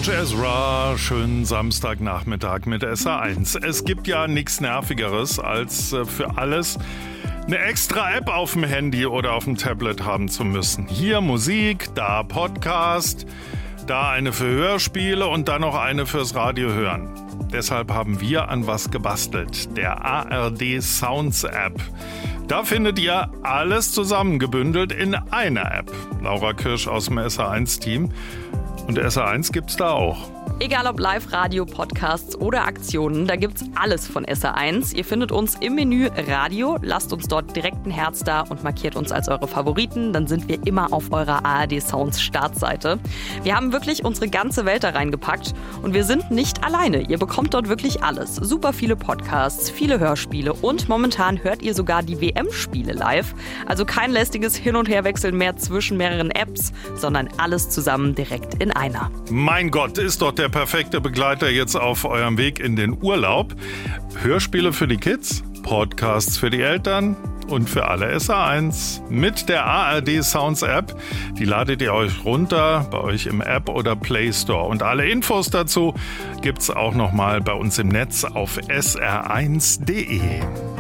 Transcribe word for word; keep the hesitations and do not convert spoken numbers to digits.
George Ezra, schönen Samstagnachmittag mit S R eins. Es gibt ja nichts Nervigeres, als äh, für alles eine extra App auf dem Handy oder auf dem Tablet haben zu müssen. Hier Musik, da Podcast, da eine für Hörspiele und dann noch eine fürs Radio hören. Deshalb haben wir an was gebastelt, der A R D Sounds App. Da findet ihr alles zusammengebündelt in einer App. Laura Kirsch aus dem S R eins Team. Und S R eins gibt's da auch. Egal ob Live-Radio, Podcasts oder Aktionen, da gibt's alles von S R eins. Ihr findet uns im Menü Radio, lasst uns dort direkt ein Herz da und markiert uns als eure Favoriten. Dann sind wir immer auf eurer A R D Sounds Startseite. Wir haben wirklich unsere ganze Welt da reingepackt und wir sind nicht alleine. Ihr bekommt dort wirklich alles. Super viele Podcasts, viele Hörspiele und momentan hört ihr sogar die W M-Spiele live. Also kein lästiges Hin- und Herwechseln mehr zwischen mehreren Apps, sondern alles zusammen direkt in einer. Mein Gott, ist doch der perfekte Begleiter jetzt auf eurem Weg in den Urlaub. Hörspiele für die Kids, Podcasts für die Eltern und für alle S R eins mit der A R D Sounds App. Die ladet ihr euch runter bei euch im App oder Play Store. Und alle Infos dazu gibt's auch nochmal bei uns im Netz auf S R eins Punkt de.